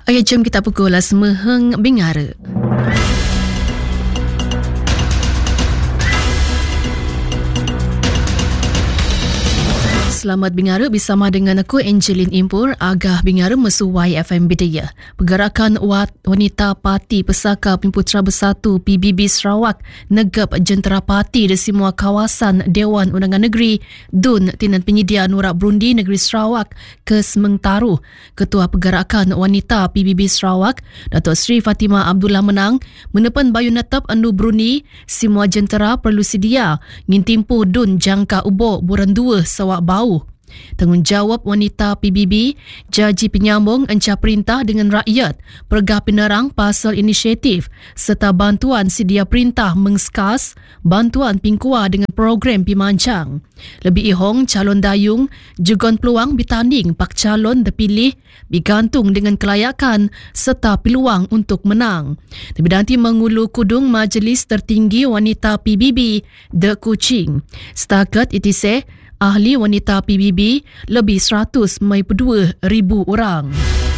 Okey, jom kita pukul semeheng Bingara. Selamat Bingara bersama dengan aku Angeline Impur, Agah Bingara mesuai FM Bidayah. Pergerakan Wanita Parti Pesaka Pimputra Bersatu PBB Sarawak negap jentera parti di semua kawasan Dewan Undangan Negeri Dun Tinan Penyedia Norak Berundi Negeri Sarawak ke Semengtaruh. Ketua Pergerakan Wanita PBB Sarawak Datuk Seri Fatimah Abdullah Menang menepan bayu netap andu Berundi semua jentera perlu sedia ngintimpu Dun jangka ubok buran 2 Sawak Bau. Tanggungjawab Wanita PBB Jaji Penyambung encah perintah dengan rakyat pergah penerang pasal inisiatif serta bantuan sedia perintah mengskas bantuan pingkua dengan program pimancang. Lebih ihong calon dayung jugon peluang bertanding pak calon dipilih bergantung dengan kelayakan serta peluang untuk menang. Lebih nanti mengulu kudung Majlis Tertinggi Wanita PBB The Kuching. Setakat itiseh ahli wanita PBB lebih 152,000 orang.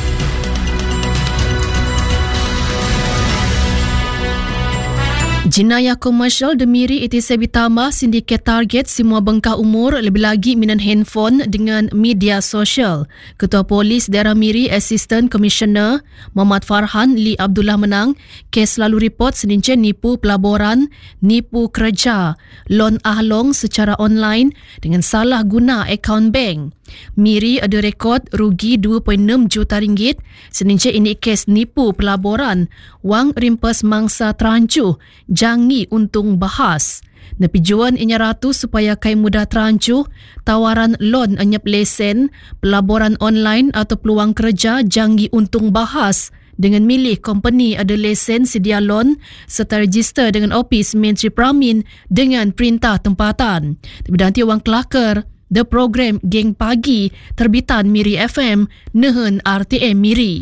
Jenayah komersial Demiri ITC ditambah sindiket target semua bengkah umur lebih lagi minan handphone dengan media sosial. Ketua Polis Daerah Miri Assistant Commissioner Muhammad Farhan Li Abdullah Menang kes lalu report senincen nipu pelaburan, nipu kerja, lon ahlong secara online dengan salah guna akaun bank. Miri ada rekod rugi 2.6 juta ringgit senincen ini kes nipu pelaburan, wang rimpas mangsa terancuh, jangi untung bahas. Nepijuan inya ratus supaya kai mudah terancuh, tawaran loan anyap lesen, pelaburan online atau peluang kerja jangi untung bahas dengan milih company ada lesen sedia loan serta register dengan Opis Menteri Pramin dengan perintah tempatan. Tapi nanti wang kelakar, the program Geng Pagi terbitan Miri FM nehen RTM Miri.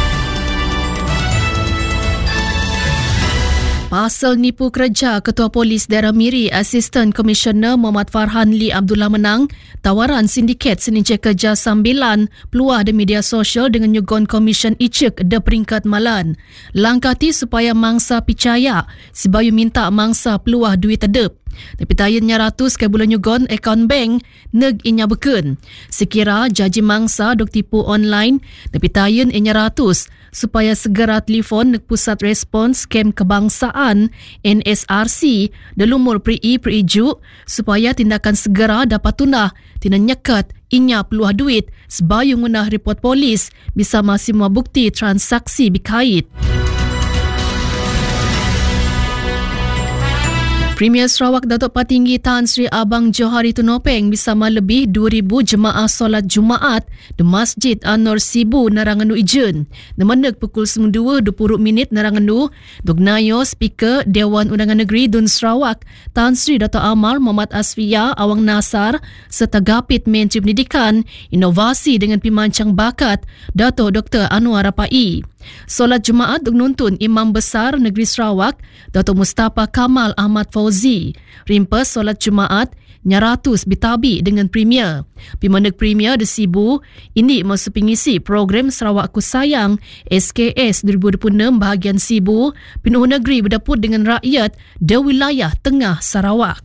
Pasal nipu kerja Ketua Polis Daerah Miri Assistant Commissioner Muhammad Farhan Li Abdullah Menang tawaran sindiket senincen kerja sambilan peluah di media sosial dengan nyugon komisen icek de peringkat malan. Langkati supaya mangsa percaya sebayu minta mangsa peluah duit tedep. Tapi tayinnya ratus ke bulan nyugon akaun bank neg inya beken. Sekira jaji mangsa dok tipu online tapi tayin inya ratus supaya segera telefon neg pusat respons kem kebangsaan NSRC delumur pri-iju supaya tindakan segera dapat tunah tina nyekat inya peluah duit sebayu ngunah report polis bisa semua bukti transaksi berkait. Premier Sarawak Datuk Patinggi Tan Sri Abang Johari Tunopeng bersama lebih 2,000 jemaah solat Jumaat di Masjid An-Nur Sibu Naranganu Ijen. Nemenek pukul 2:20 Naranganu, Dognayo Speaker Dewan Undangan Negeri Dun Sarawak Tan Sri Dato' Amal Muhammad Asfiya Awang Nasar serta Gapit Menteri Pendidikan, Inovasi dengan Pimancang Bakat Dato' Dr. Anwar Rapai. Solat Jumaat nuntun Imam Besar Negeri Sarawak Dato' Mustafa Kamal Ahmad Fauzi. Rimpas solat Jumaat nyaratus bitabi dengan Premier. Pimanek Premier di Sibu ini masuk pengisi program Sarawak Ku Sayang SKS 2026 bahagian Sibu Penuh Negeri berdapur dengan rakyat di wilayah tengah Sarawak.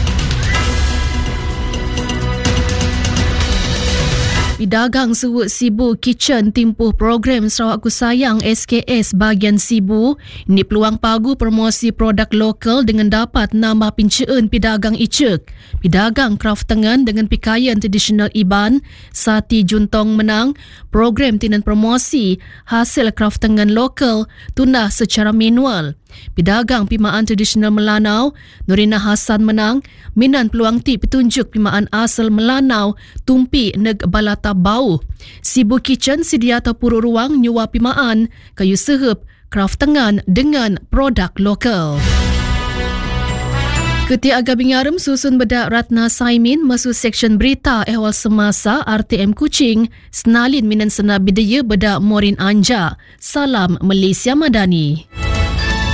Pedagang Sewut Sibu Kitchen timpuh program Sarawak Ku Sayang SKS bahagian Sibu. Ini peluang pagu promosi produk lokal dengan dapat nambah pincaan pedagang icek. Pedagang kraft tengan dengan pikaian tradisional Iban, Sati Juntong menang program tinan promosi hasil kraft tengan lokal tunah secara manual. Pedagang pimaan tradisional Melanau, Nurina Hassan menang, minan peluang ti petunjuk pimaan asal Melanau, tumpi neg balata bau. Sibu Kitchen sedia tapuru ruang nyuwa pimaan, kayu sehep, kraft tengan dengan produk lokal. Ketua Agah Bingaram susun bedak Ratna Saimin masuk seksyen berita ehwal semasa RTM Kuching, senalin minan senab bidaya bedak Morin Anja. Salam Malaysia Madani.